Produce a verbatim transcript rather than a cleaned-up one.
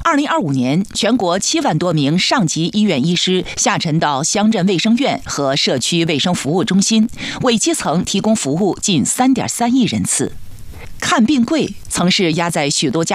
二零二五年，全国七万多名上级医院医师下沉到乡镇卫生院和社区卫生服务中心，为基层提供服务近三点三亿人次。看病贵曾是压在许多家